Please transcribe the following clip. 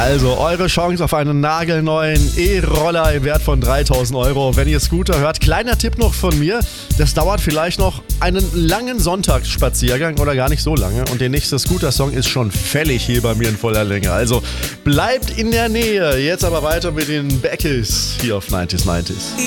Also eure Chance auf einen nagelneuen E-Roller im Wert von 3.000 Euro. Wenn ihr Scooter hört, kleiner Tipp noch von mir, das dauert vielleicht noch einen langen Sonntagsspaziergang oder gar nicht so lange und der nächste Scooter-Song ist schon fällig hier bei mir in voller Länge. Also bleibt in der Nähe. Jetzt aber weiter mit den Beckys hier auf 90s.